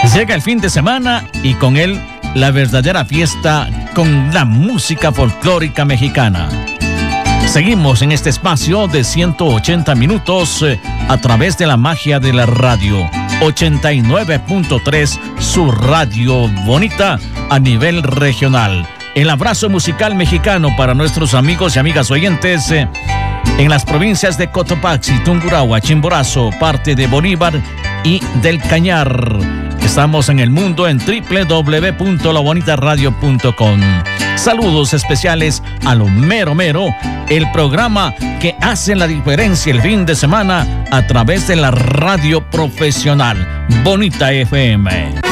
Llega el fin de semana y con él la verdadera fiesta con la música folclórica mexicana. Seguimos en este espacio de 180 minutos a través de la magia de la radio. 89.3, su radio bonita a nivel regional. El abrazo musical mexicano para nuestros amigos y amigas oyentes en las provincias de Cotopaxi, Tungurahua, Chimborazo, parte de Bolívar y del Cañar. Estamos en el mundo en www.labonitaradio.com. Saludos especiales a lo mero mero, el programa que hace la diferencia el fin de semana a través de la radio profesional Bonita FM.